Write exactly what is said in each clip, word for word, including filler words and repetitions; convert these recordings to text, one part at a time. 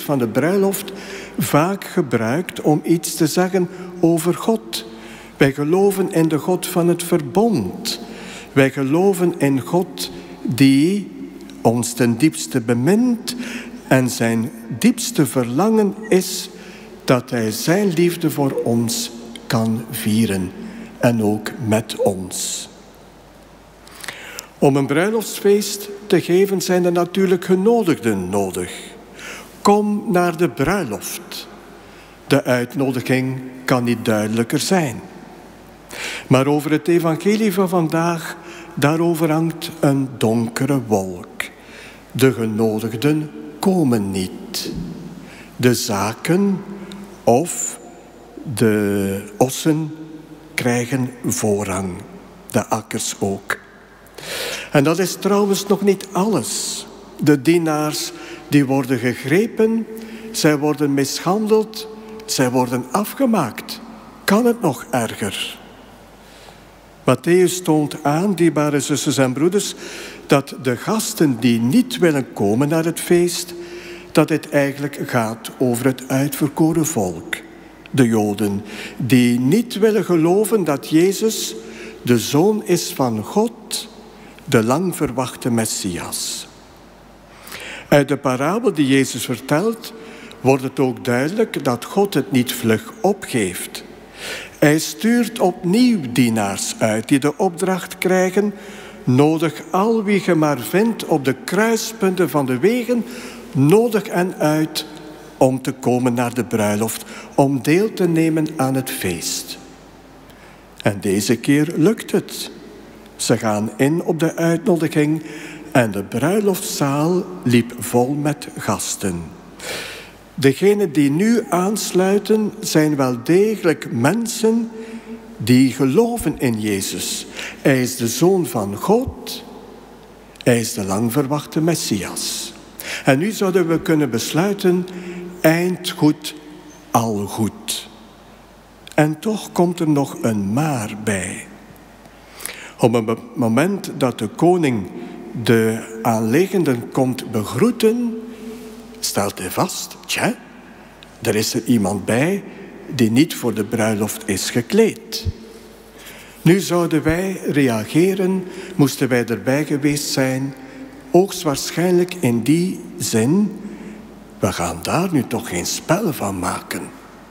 van de bruiloft vaak gebruikt om iets te zeggen over God. Wij geloven in de God van het verbond. Wij geloven in God die ons ten diepste bemint en zijn diepste verlangen is dat hij zijn liefde voor ons kan vieren en ook met ons. Om een bruiloftsfeest te geven zijn er natuurlijk genodigden nodig. Kom naar de bruiloft. De uitnodiging kan niet duidelijker zijn. Maar over het evangelie van vandaag, daarover hangt een donkere wolk. De genodigden komen niet. De zaken of de ossen krijgen voorrang. De akkers ook. En dat is trouwens nog niet alles. De dienaars die worden gegrepen, zij worden mishandeld, zij worden afgemaakt. Kan het nog erger? Mattheüs toont aan, dierbare zusters en broeders, dat de gasten die niet willen komen naar het feest, dat het eigenlijk gaat over het uitverkoren volk. De Joden die niet willen geloven dat Jezus de Zoon is van God, de lang verwachte Messias. Uit de parabel die Jezus vertelt, wordt het ook duidelijk dat God het niet vlug opgeeft. Hij stuurt opnieuw dienaars uit die de opdracht krijgen: nodig al wie je maar vindt op de kruispunten van de wegen, nodig hen uit om te komen naar de bruiloft, om deel te nemen aan het feest. En deze keer lukt het. Ze gaan in op de uitnodiging en de bruiloftszaal liep vol met gasten. Degenen die nu aansluiten zijn wel degelijk mensen die geloven in Jezus. Hij is de Zoon van God. Hij is de lang verwachte Messias. En nu zouden we kunnen besluiten: eind goed, al goed. En toch komt er nog een maar bij. Op het moment dat de koning de aanliggenden komt begroeten, stelt hij vast: tja, er is er iemand bij die niet voor de bruiloft is gekleed. Nu zouden wij reageren, moesten wij erbij geweest zijn, hoogstwaarschijnlijk in die zin: we gaan daar nu toch geen spel van maken.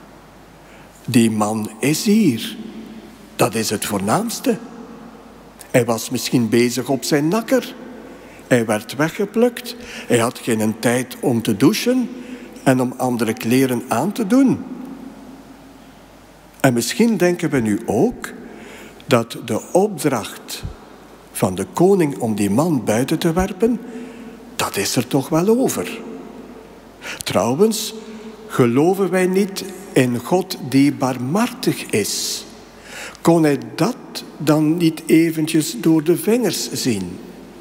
Die man is hier. Dat is het voornaamste. Hij was misschien bezig op zijn nakker. Hij werd weggeplukt. Hij had geen tijd om te douchen en om andere kleren aan te doen. En misschien denken we nu ook dat de opdracht van de koning om die man buiten te werpen, dat is er toch wel over. Trouwens, geloven wij niet in God die barmhartig is? Kon hij dat dan niet eventjes door de vingers zien?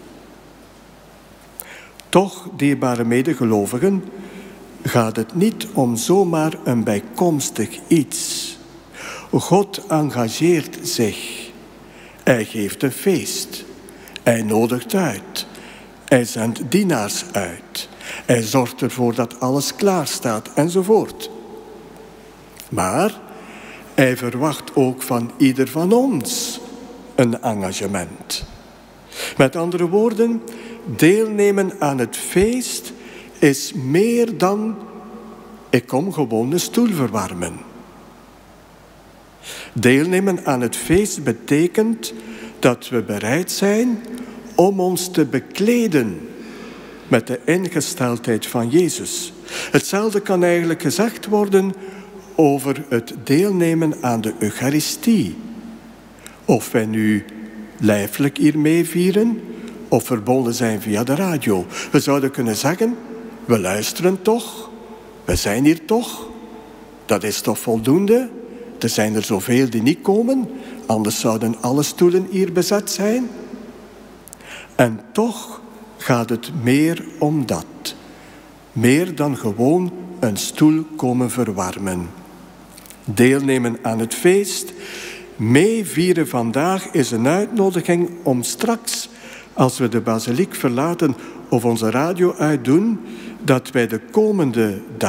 Toch, dierbare medegelovigen, gaat het niet om zomaar een bijkomstig iets. God engageert zich. Hij geeft een feest. Hij nodigt uit. Hij zendt dienaars uit. Hij zorgt ervoor dat alles klaar staat enzovoort. Maar hij verwacht ook van ieder van ons een engagement. Met andere woorden, deelnemen aan het feest is meer dan: ik kom gewoon een stoel verwarmen. Deelnemen aan het feest betekent dat we bereid zijn om ons te bekleden met de ingesteldheid van Jezus. Hetzelfde kan eigenlijk gezegd worden over het deelnemen aan de Eucharistie. Of wij nu lijfelijk hier meevieren of verbonden zijn via de radio. We zouden kunnen zeggen: we luisteren toch, we zijn hier toch. Dat is toch voldoende? Er zijn er zoveel die niet komen, anders zouden alle stoelen hier bezet zijn. En toch gaat het meer om dat. Meer dan gewoon een stoel komen verwarmen. Deelnemen aan het feest, meevieren vandaag, is een uitnodiging om straks, als we de basiliek verlaten of onze radio uitdoen, dat wij de komende dagen